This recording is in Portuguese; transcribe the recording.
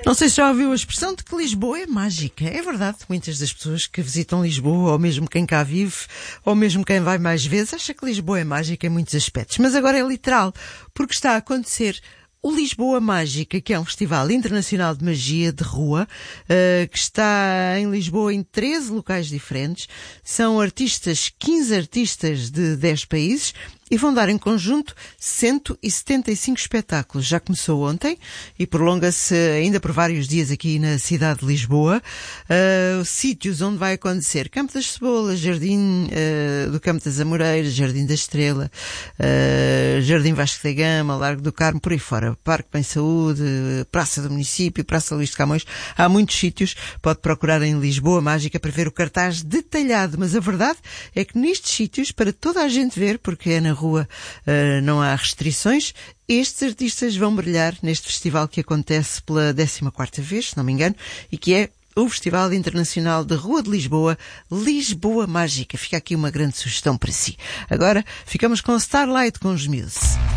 Não sei se já ouviu a expressão de que Lisboa é mágica. É verdade, muitas das pessoas que visitam Lisboa, ou mesmo quem cá vive, ou mesmo quem vai mais vezes, acha que Lisboa é mágica em muitos aspectos. Mas agora é literal, porque está a acontecer o Lisboa Mágica, que é um festival internacional de magia de rua, que está em Lisboa em 13 locais diferentes. São 15 artistas de 10 países e vão dar em conjunto 175 espetáculos. Já começou ontem e prolonga-se ainda por vários dias aqui na cidade de Lisboa. Sítios onde vai acontecer: Campo das Cebolas, Jardim do Campo das Amoreiras, Jardim da Estrela, Jardim Vasco da Gama, Largo do Carmo, por aí fora. Parque Bem Saúde, Praça do Município, Praça Luís de Camões. Há muitos sítios. Pode procurar em Lisboa Mágica para ver o cartaz detalhado. Mas a verdade é que nestes sítios, para toda a gente ver, porque é na rua, não há restrições, estes artistas vão brilhar neste festival que acontece pela 14ª vez, se não me engano, e que é o Festival Internacional de Rua de Lisboa, Lisboa Mágica. Fica aqui uma grande sugestão para si. Agora, ficamos com Starlight com os Muse.